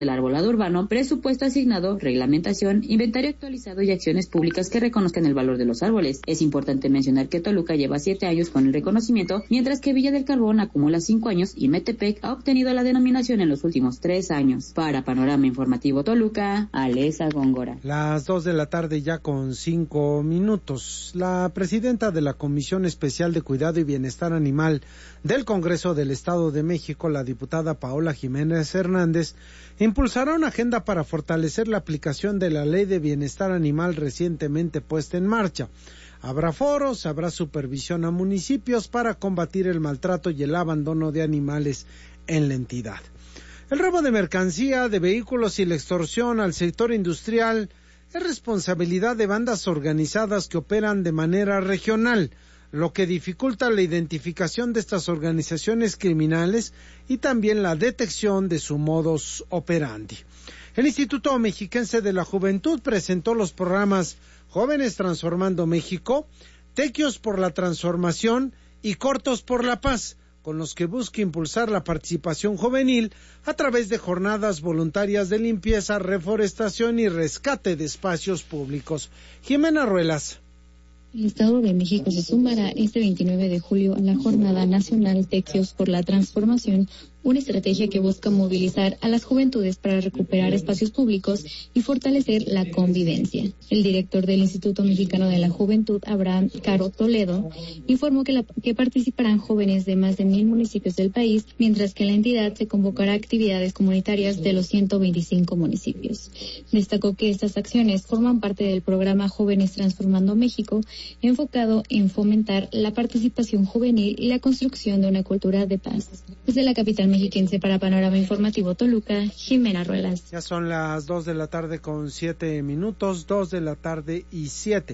del arbolado urbano, presupuesto asignado, reglamentación, inventario actualizado y acciones públicas que reconozcan el valor de los árboles. Es importante mencionar que Toluca lleva 7 años con el reconocimiento, mientras que Villa del Carbón acumula 5 años y Metepec ha obtenido la denominación en los últimos 3 años. Para Panorama Informativo Toluca, Alesa Góngora. Las 2 de la tarde ya con 5 minutos. La presidenta de la Comisión Especial de Cuidado y Bienestar Animal del Congreso del Estado de México, la diputada Paola Jiménez Hernández, impulsará una agenda para fortalecer la aplicación de la Ley de Bienestar Animal recientemente puesta en marcha. Habrá foros, habrá supervisión a municipios para combatir el maltrato y el abandono de animales en la entidad. El robo de mercancía, de vehículos y la extorsión al sector industrial es responsabilidad de bandas organizadas que operan de manera regional, lo que dificulta la identificación de estas organizaciones criminales y también la detección de su modus operandi. El Instituto Mexiquense de la Juventud presentó los programas Jóvenes Transformando México, Tequios por la Transformación y Cortos por la Paz, con los que busca impulsar la participación juvenil a través de jornadas voluntarias de limpieza, reforestación y rescate de espacios públicos. Jimena Ruelas. El Estado de México se sumará este 29 de julio a la Jornada Nacional Tequios por la Transformación, una estrategia que busca movilizar a las juventudes para recuperar espacios públicos y fortalecer la convivencia. El director del Instituto Mexicano de la Juventud, Abraham Caro Toledo, informó que participarán jóvenes de más de 1,000 municipios del país, mientras que en la entidad se convocará actividades comunitarias de los 125 municipios. Destacó que estas acciones forman parte del programa Jóvenes Transformando México, enfocado en fomentar la participación juvenil y la construcción de una cultura de paz. Desde la capital mexiquense para Panorama Informativo Toluca, Jimena Ruelas. Ya son las 2 de la tarde con 7 minutos, 2 de la tarde y 7.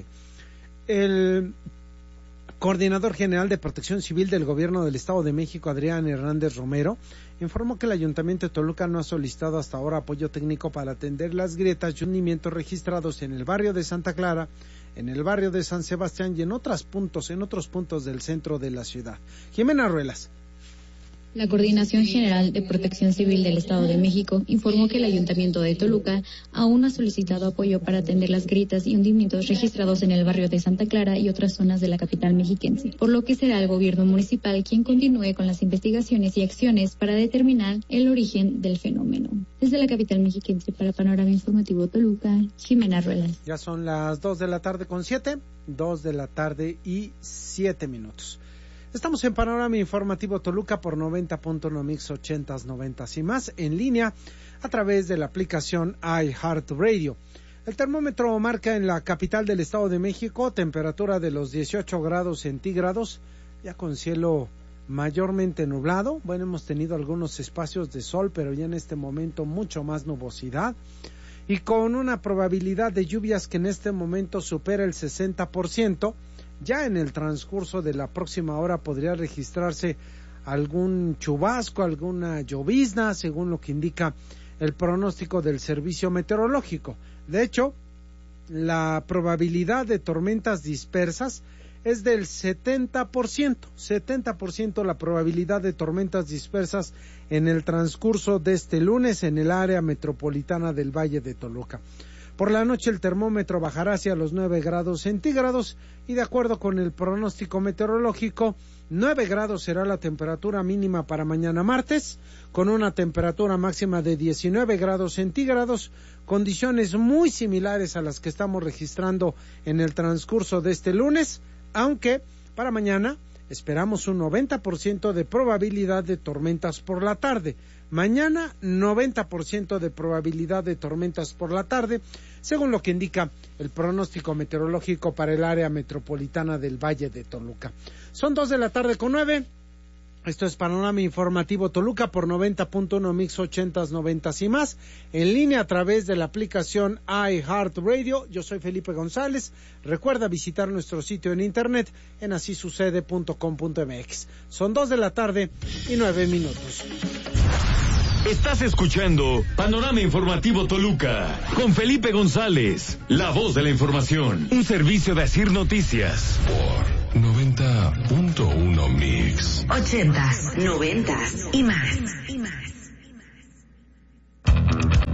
El coordinador general de Protección Civil del Gobierno del Estado de México, Adrián Hernández Romero, informó que el Ayuntamiento de Toluca no ha solicitado hasta ahora apoyo técnico para atender las grietas y hundimientos registrados en el barrio de Santa Clara, en el barrio de San Sebastián y en otros puntos del centro de la ciudad. Jimena Ruelas. La Coordinación General de Protección Civil del Estado de México informó que el Ayuntamiento de Toluca aún ha solicitado apoyo para atender las grietas y hundimientos registrados en el barrio de Santa Clara y otras zonas de la capital mexiquense, por lo que será el gobierno municipal quien continúe con las investigaciones y acciones para determinar el origen del fenómeno. Desde la capital mexiquense para Panorama Informativo Toluca, Jimena Ruelas. Ya son las 2 de la tarde con 7, 2 de la tarde y 7 minutos. Estamos en Panorama Informativo Toluca por 90.1 Mix 80s, 90s y más, en línea a través de la aplicación iHeartRadio. El termómetro marca en la capital del Estado de México temperatura de los 18 grados centígrados, ya con cielo mayormente nublado. Bueno, hemos tenido algunos espacios de sol, pero ya en este momento mucho más nubosidad, y con una probabilidad de lluvias que en este momento supera el 60%. Ya en el transcurso de la próxima hora podría registrarse algún chubasco, alguna llovizna, según lo que indica el pronóstico del servicio meteorológico. De hecho, la probabilidad de tormentas dispersas es del 70% la probabilidad de tormentas dispersas en el transcurso de este lunes en el área metropolitana del Valle de Toluca. Por la noche el termómetro bajará hacia los 9 grados centígrados y de acuerdo con el pronóstico meteorológico, 9 grados será la temperatura mínima para mañana martes, con una temperatura máxima de 19 grados centígrados, condiciones muy similares a las que estamos registrando en el transcurso de este lunes, aunque para mañana esperamos un 90% de probabilidad de tormentas por la tarde. Mañana 90% de probabilidad de tormentas por la tarde, según lo que indica el pronóstico meteorológico para el área metropolitana del Valle de Toluca. Son 2 de la tarde con 9. Esto es Panorama Informativo Toluca por 90.1 Mix 80s, 90s y más, en línea a través de la aplicación iHeartRadio. Yo soy Felipe González. Recuerda visitar nuestro sitio en internet en asisucede.com.mx. Son 2 de la tarde y 9 minutos. Estás escuchando Panorama Informativo Toluca con Felipe González, la voz de la información. Un servicio de Asir Noticias por 90.1 Mix 80s, 90s y más.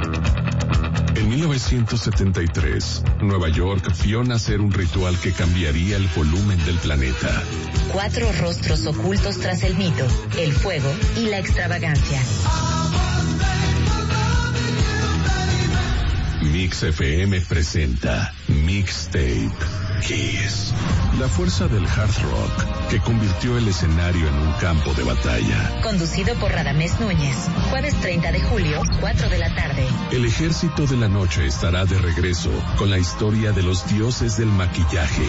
1973, Nueva York vio nacer un ritual que cambiaría el volumen del planeta. 4 rostros ocultos tras el mito, el fuego y la extravagancia. Mix FM presenta Mixtape Kiss. La fuerza del hard rock que convirtió el escenario en un campo de batalla. Conducido por Radamés Núñez. Jueves 30 de julio, 4 de la tarde. El Ejército de la Noche estará de regreso con la historia de los dioses del maquillaje.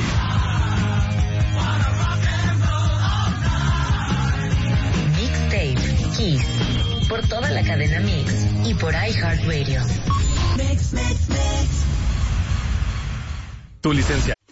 Mixtape Kiss. Por toda la cadena Mix y por iHeartRadio. Tu licencia.